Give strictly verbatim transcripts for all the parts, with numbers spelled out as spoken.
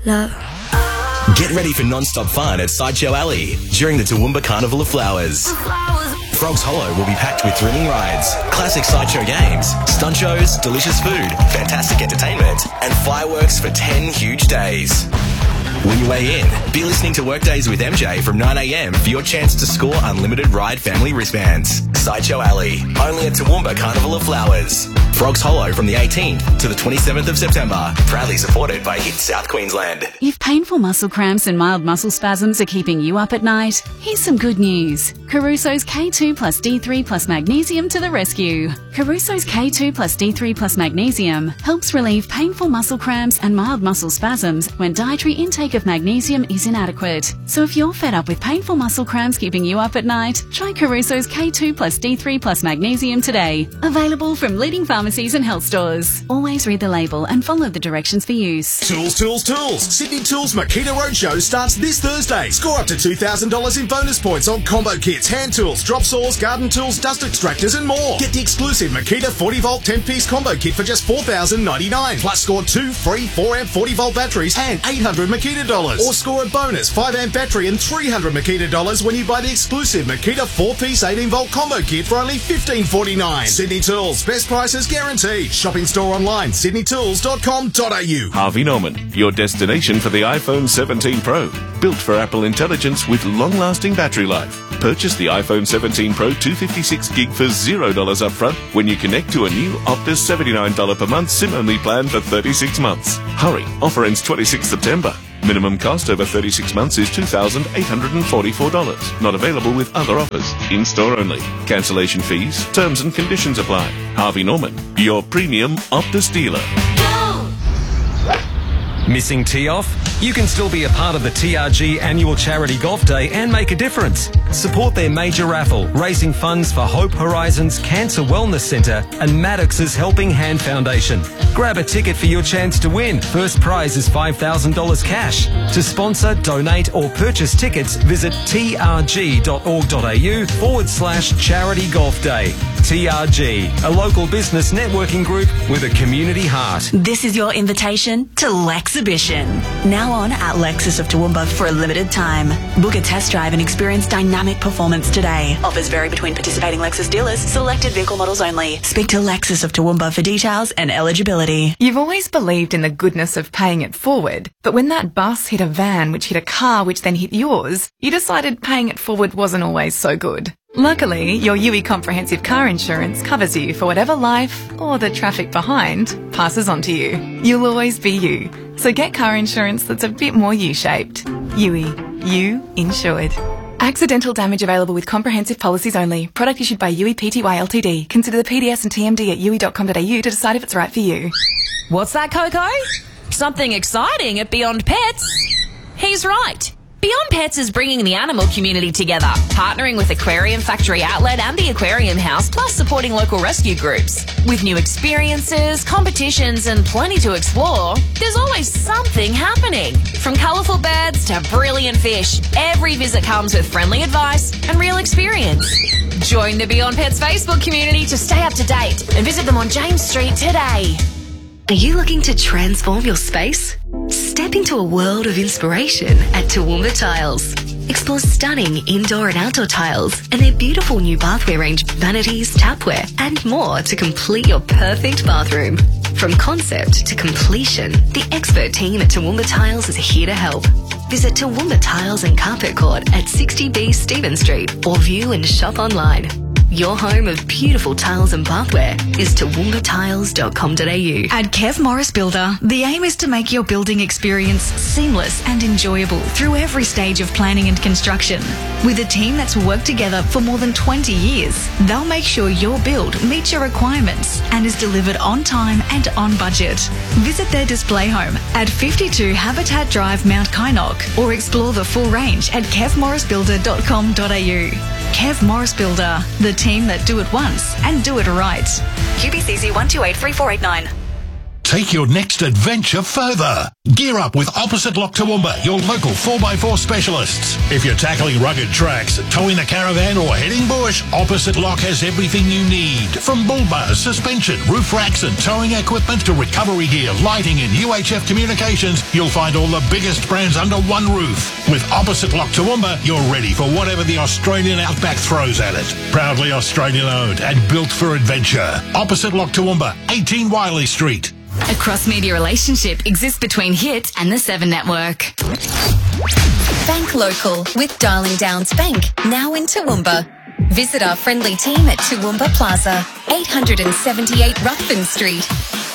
love. Get ready for non-stop fun at Sideshow Alley during the Toowoomba Carnival of Flowers. Frogs Hollow will be packed with thrilling rides, classic sideshow games, stunt shows, delicious food, fantastic entertainment, and fireworks for ten huge days. When you weigh in, be listening to Workdays with M J from nine a m for your chance to score unlimited ride family wristbands. Sideshow Alley, only at Toowoomba Carnival of Flowers. Frogs Hollow from the eighteenth to the twenty-seventh of September. Proudly supported by Hit South Queensland. If painful muscle cramps and mild muscle spasms are keeping you up at night, here's some good news. Caruso's K two plus D three plus magnesium to the rescue. Caruso's K two plus D three plus magnesium helps relieve painful muscle cramps and mild muscle spasms when dietary intake of magnesium is inadequate. So if you're fed up with painful muscle cramps keeping you up at night, try Caruso's K two plus D three plus magnesium today. Available from leading pharmacies and health stores. Always read the label and follow the directions for use. Tools, tools, tools. Sydney Tools Makita Roadshow starts this Thursday. Score up to two thousand dollars in bonus points on combo kits, hand tools, drop saws, garden tools, dust extractors and more. Get the exclusive Makita forty volt ten piece combo kit for just four thousand ninety-nine dollars. Plus score two free four amp forty volt batteries and eight hundred Makita dollars. Or score a bonus five amp battery and three hundred Makita dollars when you buy the exclusive Makita four piece eighteen volt combo kit for only fifteen forty-nine. Sydney Tools, best prices guaranteed. Shop in store online, sydney tools dot com dot a u. Harvey Norman, your destination for the iPhone seventeen Pro. Built for Apple Intelligence with long-lasting battery life. Purchase the iPhone seventeen Pro two fifty-six gig for zero dollars upfront when you connect to a new Optus seventy-nine dollars per month SIM-only plan for thirty-six months. Hurry, offer ends twenty-sixth September. Minimum cost over thirty-six months is two thousand eight hundred forty-four dollars. Not available with other offers. In-store only. Cancellation fees, terms and conditions apply. Harvey Norman, your premium Optus dealer. Missing tee off? You can still be a part of the T R G Annual Charity Golf Day and make a difference. Support their major raffle, raising funds for Hope Horizons Cancer Wellness Centre and Maddox's Helping Hand Foundation. Grab a ticket for your chance to win. First prize is five thousand dollars cash. To sponsor, donate or purchase tickets, visit trg.org.au forward slash charity golf day. T R G, a local business networking group with a community heart. This is your invitation to Lexhibition. Now on at Lexus of Toowoomba for a limited time. Book a test drive and experience dynamic performance today. Offers vary between participating Lexus dealers, selected vehicle models only. Speak to Lexus of Toowoomba for details and eligibility. You've always believed in the goodness of paying it forward, but when that bus hit a van which hit a car which then hit yours, you decided paying it forward wasn't always so good. Luckily, your U I Comprehensive Car Insurance covers you for whatever life, or the traffic behind, passes on to you. You'll always be you. So get car insurance that's a bit more U-shaped. U I. You insured. Accidental damage available with comprehensive policies only. Product issued by U I Pty Ltd. Consider the P D S and T M D at u i dot com dot a u to decide if it's right for you. What's that, Coco? Something exciting at Beyond Pets? He's right. Beyond Pets is bringing the animal community together, partnering with Aquarium Factory Outlet and the Aquarium House, plus supporting local rescue groups. With new experiences, competitions and plenty to explore, there's always something happening. From colourful birds to brilliant fish, every visit comes with friendly advice and real experience. Join the Beyond Pets Facebook community to stay up to date and visit them on James Street today. Are you looking to transform your space? Step into a world of inspiration at Toowoomba Tiles. Explore stunning indoor and outdoor tiles and their beautiful new bathware range, vanities, tapware, and more to complete your perfect bathroom. From concept to completion, the expert team at Toowoomba Tiles is here to help. Visit Toowoomba Tiles and Carpet Court at sixty B Stephen Street or view and shop online. Your home of beautiful tiles and bathware is toowoomba tiles dot com dot a u. At Kev Morris Builder, the aim is to make your building experience seamless and enjoyable through every stage of planning and construction. With a team that's worked together for more than twenty years, they'll make sure your build meets your requirements and is delivered on time and on budget. Visit their display home at fifty-two Habitat Drive, Mount Kynoch, or explore the full range at kev morris builder dot com dot a u. Kev Morris Builder, the team that do it once and do it right. U B C C one two eight three four eight nine. Take your next adventure further. Gear up with Opposite Lock Toowoomba, your local four by four specialists. If you're tackling rugged tracks, towing a caravan or heading bush, Opposite Lock has everything you need. From bull bars, suspension, roof racks and towing equipment to recovery gear, lighting and U H F communications, you'll find all the biggest brands under one roof. With Opposite Lock Toowoomba, you're ready for whatever the Australian outback throws at it. Proudly Australian owned and built for adventure. Opposite Lock Toowoomba, eighteen Wiley Street. A cross-media relationship exists between Hit and the Seven Network. Bank local with Darling Downs Bank, now in Toowoomba. Visit our friendly team at Toowoomba Plaza, eight seventy-eight Ruthven Street.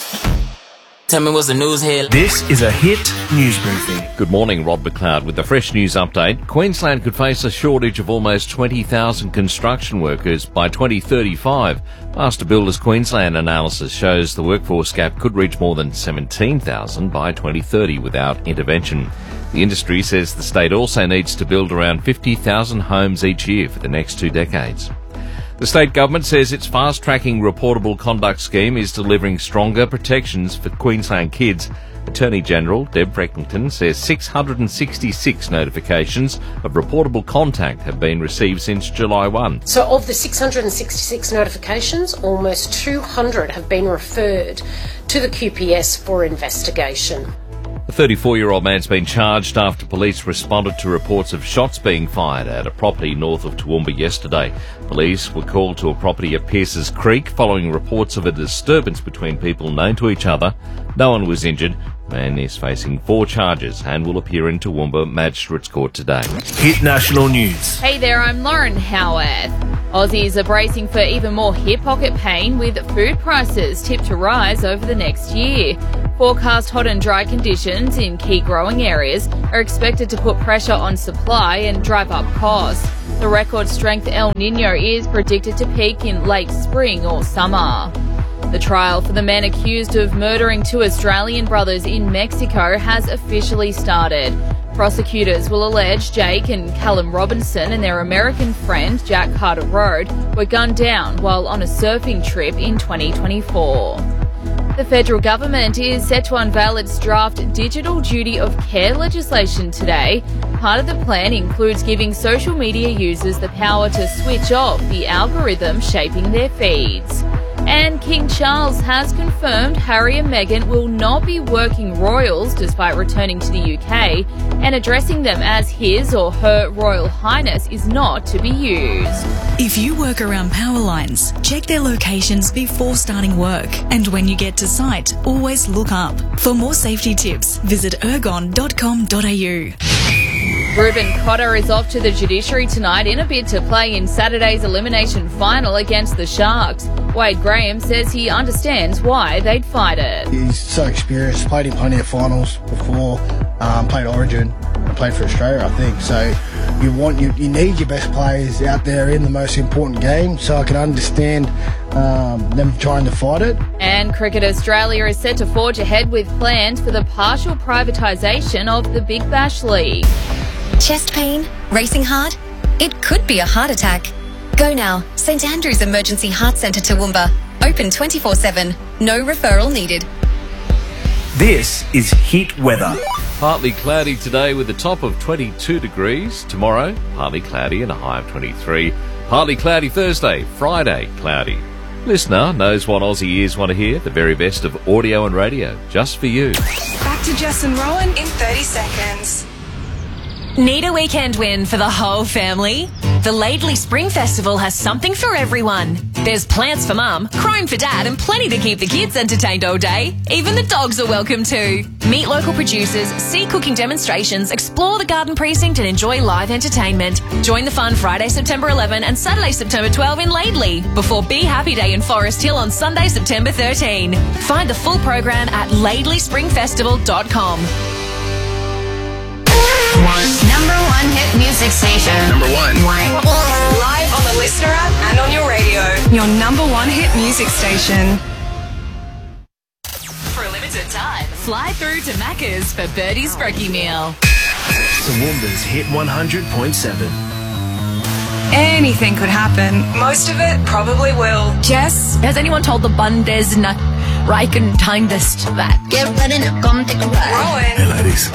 Tell me what's the news here. This is a Hit News Briefing. Good morning, Rod McLeod with the fresh news update. Queensland could face a shortage of almost twenty thousand construction workers by twenty thirty-five. Master Builders Queensland analysis shows the workforce gap could reach more than seventeen thousand by twenty thirty without intervention. The industry says the state also needs to build around fifty thousand homes each year for the next two decades. The state government says its fast-tracking reportable conduct scheme is delivering stronger protections for Queensland kids. Attorney-General Deb Frecklington says six hundred sixty-six notifications of reportable contact have been received since July first. So of the six hundred sixty-six notifications, almost two hundred have been referred to the Q P S for investigation. A thirty-four-year-old man's been charged after police responded to reports of shots being fired at a property north of Toowoomba yesterday. Police were called to a property at Pierces Creek following reports of a disturbance between people known to each other. No one was injured. The man is facing four charges and will appear in Toowoomba Magistrates Court today. Hit National News. Hey there, I'm Lauren Howarth. Aussies are bracing for even more hip pocket pain with food prices tipped to rise over the next year. Forecast hot and dry conditions in key growing areas are expected to put pressure on supply and drive up costs. The record strength El Nino is predicted to peak in late spring or summer. The trial for the men accused of murdering two Australian brothers in Mexico has officially started. Prosecutors will allege Jake and Callum Robinson and their American friend Jack Carter Road were gunned down while on a surfing trip in twenty twenty-four. The federal government is set to unveil its draft digital duty of care legislation today. Part of the plan includes giving social media users the power to switch off the algorithm shaping their feeds. And King Charles has confirmed Harry and Meghan will not be working royals despite returning to the U K, and addressing them as his or her Royal Highness is not to be used. If you work around power lines, check their locations before starting work. And when you get to site, always look up. For more safety tips, visit ergon dot com dot a u. Ruben Cotter is off to the judiciary tonight in a bid to play in Saturday's elimination final against the Sharks. Wade Graham says he understands why they'd fight it. He's so experienced, played in plenty of finals before, um, played Origin, and played for Australia, I think. So you want you, you need your best players out there in the most important game, so I can understand um, them trying to fight it. And Cricket Australia is set to forge ahead with plans for the partial privatisation of the Big Bash League. Chest pain? Racing hard? It could be a heart attack. Go now. St Andrew's Emergency Heart Centre Toowoomba. Open twenty-four seven. No referral needed. This is Hit Weather. Partly cloudy today with a top of twenty-two degrees. Tomorrow, partly cloudy and a high of twenty-three. Partly cloudy Thursday. Friday, cloudy. Listener knows what Aussie ears want to hear. The very best of audio and radio, just for you. Back to Jess and Rowan in thirty seconds. Need a weekend win for the whole family? The Laidley Spring Festival has something for everyone. There's plants for mum, crime for dad, and plenty to keep the kids entertained all day. Even the dogs are welcome too. Meet local producers, see cooking demonstrations, explore the garden precinct and enjoy live entertainment. Join the fun Friday, September eleventh and Saturday, September twelfth in Laidley before Be Happy Day in Forest Hill on Sunday, September thirteenth. Find the full program at laidley spring festival dot com. Number one hit music station. Number one. Live on the Listener app and on your radio. Your number one hit music station. For a limited time, fly through to Macca's for Birdie's Brekkie Meal. Toowoomba's Hit one hundred point seven. anything could happen. Most of it probably will. Jess, has anyone told the Bundes not Reichen time this that? Get ready to come take a ride. Rowan. Hey ladies,